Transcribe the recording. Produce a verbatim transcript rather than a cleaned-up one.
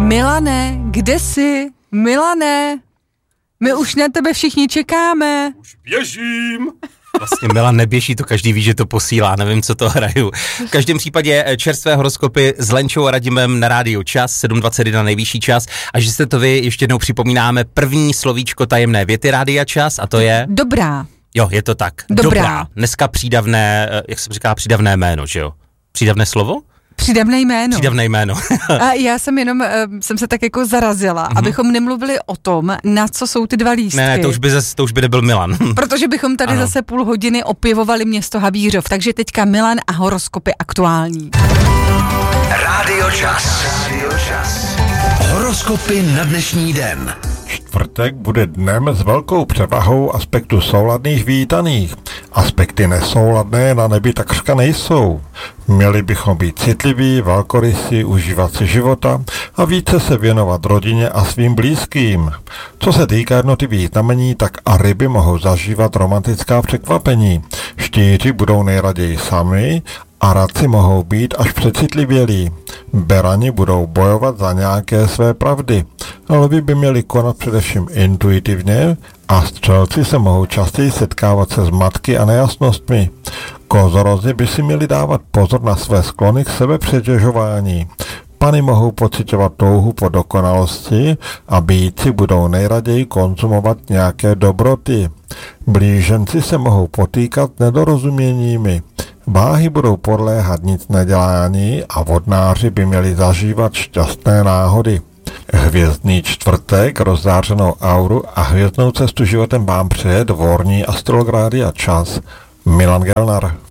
Milane, kde jsi? Milane, my už na tebe všichni čekáme. Už běžím. Vlastně Milan neběží, to každý ví, že to posílá, nevím, co to hraju. V každém případě čerstvé horoskopy s Lenčou a Radimem na rádiu Čas, sedm dvacet jedna nejvyšší čas. A že jste to vy, ještě jednou připomínáme první slovíčko tajemné věty rádia Čas a to je... Dobrá. Jo, je to tak. Dobrá. Dobrá. Dneska přídavné, jak se říká, přídavné jméno, že jo? Přídavné slovo? Přídavné jméno. Přídavné jméno. A já jsem jenom, uh, jsem se tak jako zarazila, mm-hmm. abychom nemluvili o tom, na co jsou ty dva lístky. Ne, ne, to už by, zase, to už by nebyl Milan. Protože bychom tady ano. zase půl hodiny opěvovali město Havířov, takže teďka Milan a horoskopy aktuální. Rádio Čas. Rádio Čas. Horoskopy na dnešní den. Čtvrtek bude dnem s velkou převahou aspektu souladných vítaných. Aspekty nesouladné na nebi takřka nejsou. Měli bychom být citliví, velkorysí, užívat si života a více se věnovat rodině a svým blízkým. Co se týká jednotlivých znamení, tak a ryby mohou zažívat romantická překvapení. Štíři budou nejraději sami a radci mohou být až přecitlivělí. Berani budou bojovat za nějaké své pravdy. Lvi by měli konat především intuitivně a střelci se mohou častěji setkávat se zmatky a nejasnostmi. Kozorozi by si měli dávat pozor na své sklony k sebepřetěžování. Pany mohou pociťovat touhu po dokonalosti a býci budou nejraději konzumovat nějaké dobroty. Blíženci se mohou potýkat nedorozuměními. Váhy budou podléhat nic nedělání a vodnáři by měli zažívat šťastné náhody. Hvězdný čtvrtek, rozzářenou auru a hvězdnou cestu životem vám přeje dvorní astrolog Rádia Čas Milan Gelnar.